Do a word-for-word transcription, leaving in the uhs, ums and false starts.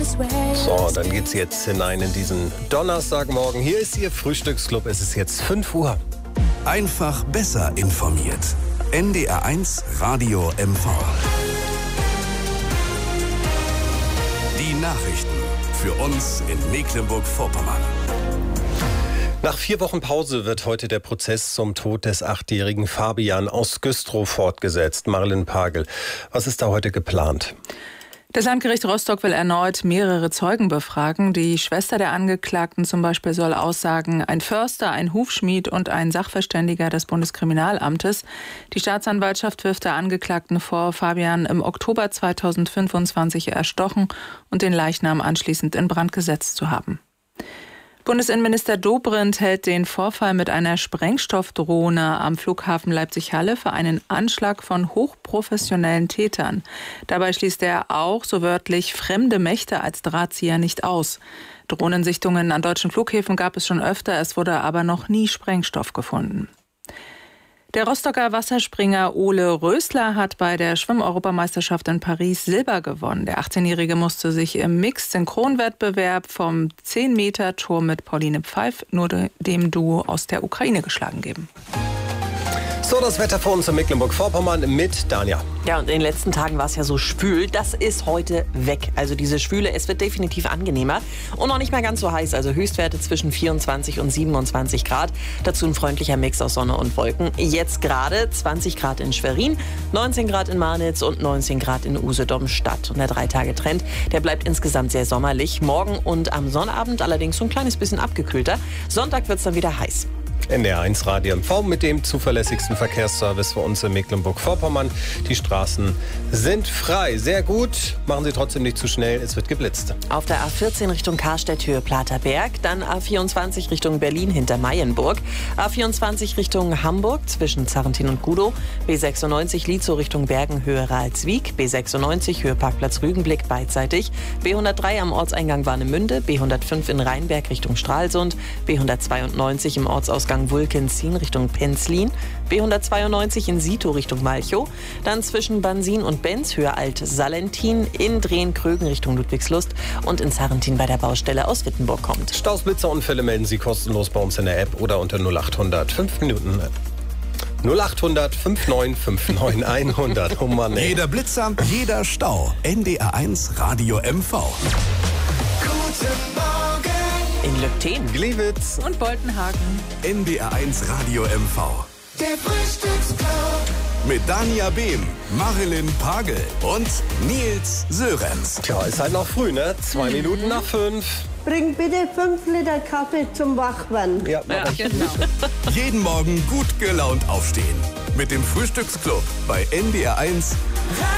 So, dann geht's jetzt hinein in diesen Donnerstagmorgen. Hier ist Ihr Frühstücksclub. Es ist jetzt fünf Uhr. Einfach besser informiert. N D R eins Radio M V. Die Nachrichten für uns in Mecklenburg-Vorpommern. Nach vier Wochen Pause wird heute der Prozess zum Tod des achtjährigen Fabian aus Güstrow fortgesetzt. Marlene Pagel, was ist da heute geplant? Das Landgericht Rostock will erneut mehrere Zeugen befragen. Die Schwester der Angeklagten zum Beispiel soll aussagen, ein Förster, ein Hufschmied und ein Sachverständiger des Bundeskriminalamtes. Die Staatsanwaltschaft wirft der Angeklagten vor, Fabian im Oktober zweitausendfünfundzwanzig erstochen und den Leichnam anschließend in Brand gesetzt zu haben. Bundesinnenminister Dobrindt hält den Vorfall mit einer Sprengstoffdrohne am Flughafen Leipzig-Halle für einen Anschlag von hochprofessionellen Tätern. Dabei schließt er auch, so wörtlich, fremde Mächte als Drahtzieher nicht aus. Drohnensichtungen an deutschen Flughäfen gab es schon öfter, es wurde aber noch nie Sprengstoff gefunden. Der Rostocker Wasserspringer Ole Rösler hat bei der Schwimm-Europameisterschaft in Paris Silber gewonnen. Der achtzehnjährige musste sich im Mixed-Synchronwettbewerb vom zehn-Meter-Turm mit Pauline Pfeif nur dem Duo aus der Ukraine geschlagen geben. So, das Wetter für uns in Mecklenburg-Vorpommern mit Dania. Ja, und in den letzten Tagen war es ja so schwül. Das ist heute weg. Also diese Schwüle, es wird definitiv angenehmer und noch nicht mal ganz so heiß. Also Höchstwerte zwischen vierundzwanzig und siebenundzwanzig Grad. Dazu ein freundlicher Mix aus Sonne und Wolken. Jetzt gerade zwanzig Grad in Schwerin, neunzehn Grad in Marnitz und neunzehn Grad in Usedom-Stadt. Und der Drei-Tage-Trend, der bleibt insgesamt sehr sommerlich. Morgen und am Sonnabend allerdings so ein kleines bisschen abgekühlter. Sonntag wird es dann wieder heiß. N D R eins Radio M V mit dem zuverlässigsten Verkehrsservice für uns in Mecklenburg-Vorpommern. Die Straßen sind frei. Sehr gut. Machen Sie trotzdem nicht zu schnell. Es wird geblitzt. Auf der A vierzehn Richtung Karstedt Höhe Platerberg, dann A vierundzwanzig Richtung Berlin hinter Mayenburg, A vierundzwanzig Richtung Hamburg zwischen Zarrentin und Gudow, B sechsundneunzig Lietzow Richtung Bergen Höhe Ralswiek, B sechsundneunzig Höhe Parkplatz Rügenblick beidseitig, B hundertdrei am Ortseingang Warnemünde, B hundertfünf in Rheinberg Richtung Stralsund, B hundertzweiundneunzig im Ortsausgang Wulkenzien Richtung Penzlin, B hundertzweiundneunzig in Sito Richtung Malchow, dann zwischen Bansin und Benz Höhe Alt-Salentin, in Drehen-Krögen Richtung Ludwigslust und in Zarrentin bei der Baustelle aus Wittenburg kommt. Staus, Blitzerunfälle melden Sie kostenlos bei uns in der App oder unter null achthundert fünf Minuten. null achthundert fünfundneunzig neunundfünfzig hundert. Oh Mann, ey. Jeder Blitzer, jeder Stau. N D R eins Radio M V. Guten Morgen. In Lübten, Gliwitz Und Boltenhagen. N D R eins Radio M V. Der Frühstücksclub. Mit Dania Behm, Marilyn Pagel und Nils Sörenz. Tja, ist halt noch früh, ne? Zwei Minuten nach fünf. Bring bitte fünf Liter Kaffee zum Wachwerden. Ja, Ja, genau. Jeden Morgen gut gelaunt aufstehen. Mit dem Frühstücksclub bei N D R eins